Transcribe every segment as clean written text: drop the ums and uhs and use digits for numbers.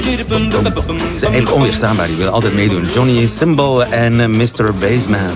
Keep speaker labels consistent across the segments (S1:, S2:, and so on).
S1: Ze zijn eigenlijk onweerstaanbaar, die willen altijd meedoen. Johnny Cymbal en Mr. Bassman.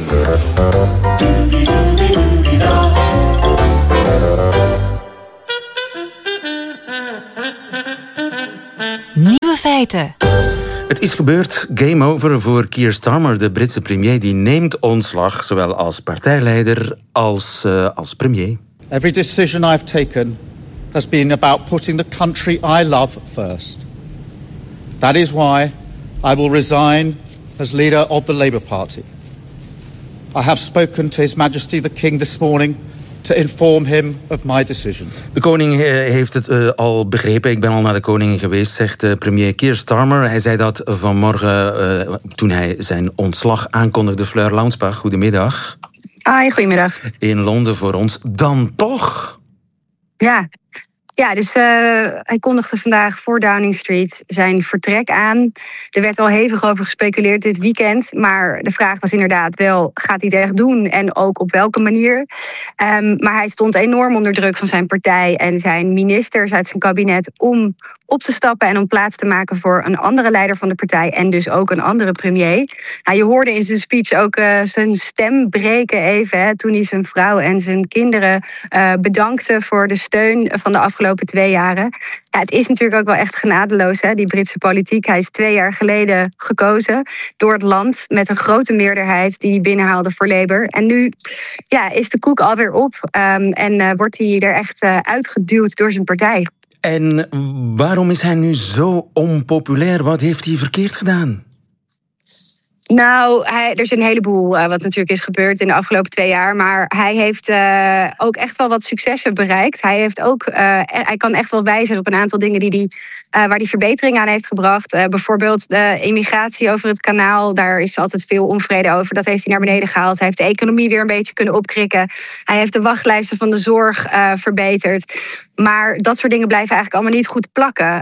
S2: Nieuwe feiten.
S1: Het is gebeurd, game over voor Keir Starmer, de Britse premier. Die neemt ontslag, zowel als partijleider als premier.
S3: Every decision I've taken has been about putting the country I love first. That is why I will resign as leader of the Labour Party. I have spoken to His Majesty the King this morning to inform him of my decision.
S1: De koning heeft het al begrepen. Ik ben al naar de koning geweest, zegt premier Keir Starmer. Hij zei dat vanmorgen toen hij zijn ontslag aankondigde. Fleur Launsbach, goedemiddag.
S4: Hoi, goedemiddag.
S1: In Londen voor ons. Dan toch?
S4: Ja, dus hij kondigde vandaag voor Downing Street zijn vertrek aan. Er werd al hevig over gespeculeerd dit weekend. Maar de vraag was inderdaad wel, gaat hij het echt doen? En ook op welke manier? Maar hij stond enorm onder druk van zijn partij en zijn ministers uit zijn kabinet om op te stappen en om plaats te maken voor een andere leider van de partij en dus ook een andere premier. Je hoorde in zijn speech ook zijn stem breken even, toen hij zijn vrouw en zijn kinderen bedankte voor de steun van de afgelopen 2 jaren. Ja, het is natuurlijk ook wel echt genadeloos, die Britse politiek. Hij is 2 jaar geleden gekozen door het land met een grote meerderheid die hij binnenhaalde voor Labour. En nu is de koek alweer op en wordt hij er echt uitgeduwd door zijn partij.
S1: En waarom is hij nu zo onpopulair? Wat heeft hij verkeerd gedaan?
S4: Nou, er is een heleboel wat natuurlijk is gebeurd in de afgelopen 2 jaar. Maar hij heeft ook echt wel wat successen bereikt. Hij kan echt wel wijzen op een aantal dingen waar hij verbetering aan heeft gebracht. Bijvoorbeeld de immigratie over het kanaal. Daar is altijd veel onvrede over. Dat heeft hij naar beneden gehaald. Hij heeft de economie weer een beetje kunnen opkrikken. Hij heeft de wachtlijsten van de zorg verbeterd. Maar dat soort dingen blijven eigenlijk allemaal niet goed plakken.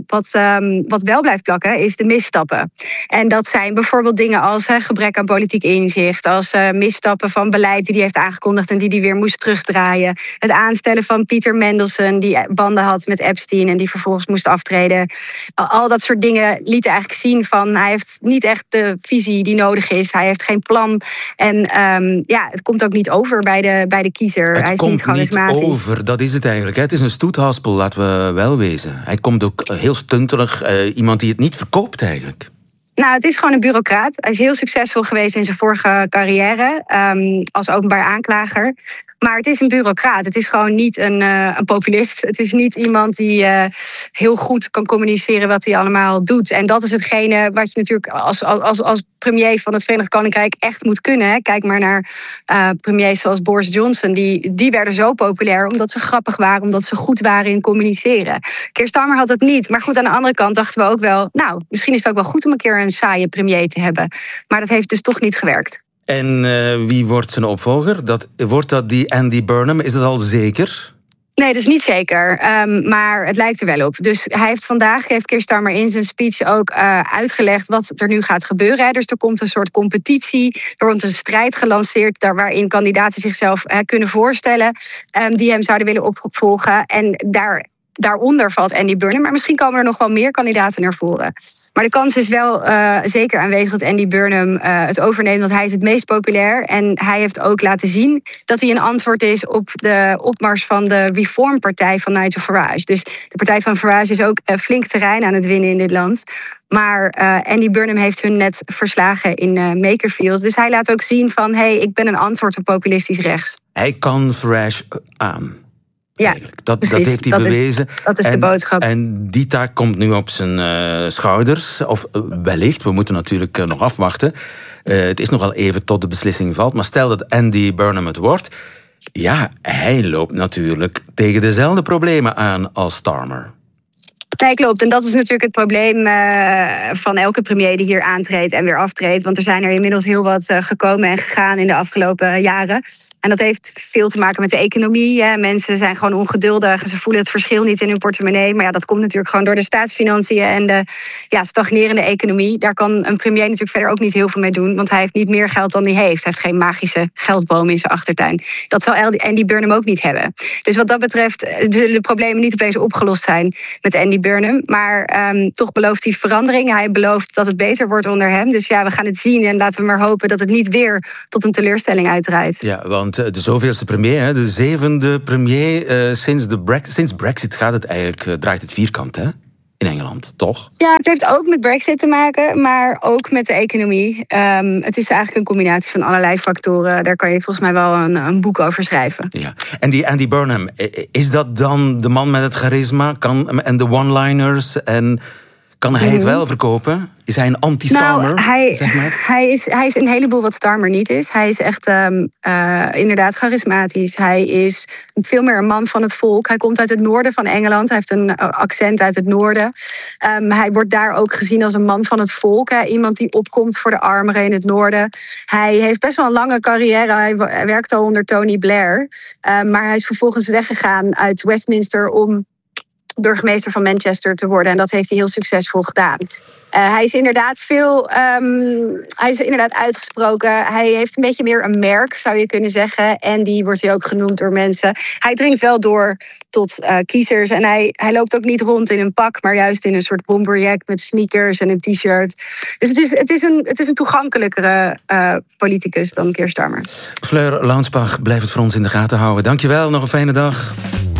S4: Wat wel blijft plakken is de misstappen. En dat zijn bijvoorbeeld dingen als gebrek aan politiek inzicht, als misstappen van beleid die hij heeft aangekondigd en die hij weer moest terugdraaien. Het aanstellen van Pieter Mandelson, die banden had met Epstein en die vervolgens moest aftreden. Al dat soort dingen lieten eigenlijk zien van hij heeft niet echt de visie die nodig is. Hij heeft geen plan. En het komt ook niet over bij de kiezer.
S1: Het
S4: hij is
S1: komt
S4: niet charismatisch.
S1: Niet over, dat is het eigenlijk. Het is een stoethaspel, laten we wel wezen. Hij komt ook heel stuntelig, iemand die het niet verkoopt eigenlijk.
S4: Nou, het is gewoon een bureaucraat. Hij is heel succesvol geweest in zijn vorige carrière als openbaar aanklager. Maar het is een bureaucraat. Het is gewoon niet een populist. Het is niet iemand die heel goed kan communiceren wat hij allemaal doet. En dat is hetgene wat je natuurlijk als premier van het Verenigd Koninkrijk echt moet kunnen. Hè. Kijk maar naar premiers zoals Boris Johnson. Die werden zo populair omdat ze grappig waren, omdat ze goed waren in communiceren. Keir Starmer had het niet. Maar goed, aan de andere kant dachten we ook wel, nou, misschien is het ook wel goed om een keer een saaie premier te hebben. Maar dat heeft dus toch niet gewerkt.
S1: En wie wordt zijn opvolger? Wordt dat die Andy Burnham? Is dat al zeker?
S4: Nee, dat is niet zeker. Maar het lijkt er wel op. Dus heeft Keir Starmer in zijn speech ook uitgelegd wat er nu gaat gebeuren. Hè. Dus er komt een soort competitie. Er wordt een strijd gelanceerd waarin kandidaten zichzelf kunnen voorstellen die hem zouden willen opvolgen. En daaronder valt Andy Burnham. Maar misschien komen er nog wel meer kandidaten naar voren. Maar de kans is wel zeker aanwezig dat Andy Burnham het overneemt. Want hij is het meest populair. En hij heeft ook laten zien dat hij een antwoord is op de opmars van de Reform-partij van Nigel Farage. Dus de partij van Farage is ook flink terrein aan het winnen in dit land. Maar Andy Burnham heeft hun net verslagen in Makerfield. Dus hij laat ook zien van, ik ben een antwoord op populistisch rechts.
S1: Hij kan Farage aan.
S4: Ja,
S1: dat heeft hij bewezen.
S4: Dat is de boodschap.
S1: En die taak komt nu op zijn schouders. Of wellicht, we moeten natuurlijk nog afwachten. Het is nogal even tot de beslissing valt. Maar stel dat Andy Burnham het wordt. Ja, hij loopt natuurlijk tegen dezelfde problemen aan als Starmer.
S4: Nee, klopt. En dat is natuurlijk het probleem van elke premier die hier aantreedt en weer aftreedt. Want er zijn er inmiddels heel wat gekomen en gegaan in de afgelopen jaren. En dat heeft veel te maken met de economie. Mensen zijn gewoon ongeduldig. Ze voelen het verschil niet in hun portemonnee. Maar dat komt natuurlijk gewoon door de staatsfinanciën en de stagnerende economie. Daar kan een premier natuurlijk verder ook niet heel veel mee doen. Want hij heeft niet meer geld dan hij heeft. Hij heeft geen magische geldboom in zijn achtertuin. Dat zal Andy Burnham ook niet hebben. Dus wat dat betreft zullen de problemen niet opeens opgelost zijn met Andy Burnham. Burnham. Maar toch belooft hij verandering. Hij belooft dat het beter wordt onder hem. Dus ja, we gaan het zien en laten we maar hopen dat het niet weer tot een teleurstelling uitdraait.
S1: Ja, want de zoveelste premier, hè, de 7e premier sinds Brexit gaat het eigenlijk, draait het vierkant, hè? In Engeland, toch?
S4: Ja, het heeft ook met Brexit te maken, maar ook met de economie. Het is eigenlijk een combinatie van allerlei factoren. Daar kan je volgens mij wel een boek over schrijven.
S1: Ja. En die Andy Burnham, is dat dan de man met het charisma en de one-liners? En kan hij het wel verkopen? Is hij een anti-Starmer?
S4: Nou,
S1: zeg maar?
S4: hij is een heleboel wat Starmer niet is. Hij is echt inderdaad charismatisch. Hij is veel meer een man van het volk. Hij komt uit het noorden van Engeland. Hij heeft een accent uit het noorden. Hij wordt daar ook gezien als een man van het volk. Hè? Iemand die opkomt voor de armeren in het noorden. Hij heeft best wel een lange carrière. Hij werkte al onder Tony Blair. Maar hij is vervolgens weggegaan uit Westminster om burgemeester van Manchester te worden. En dat heeft hij heel succesvol gedaan. Hij is inderdaad uitgesproken. Hij heeft een beetje meer een merk, zou je kunnen zeggen. En die wordt hij ook genoemd door mensen. Hij dringt wel door tot kiezers. En hij loopt ook niet rond in een pak, maar juist in een soort bomberjack met sneakers en een t-shirt. Dus het is een toegankelijkere politicus dan Keir Starmer.
S1: Fleur Launsbach blijft het voor ons in de gaten houden. Dankjewel, nog een fijne dag.